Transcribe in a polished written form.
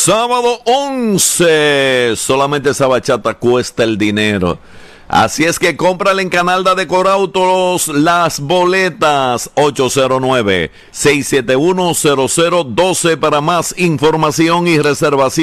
sábado 11. Solamente esa bachata cuesta el dinero. Así es que cómprale en Canalda de Corautos las boletas. 809-671-0012 para más información y reservación.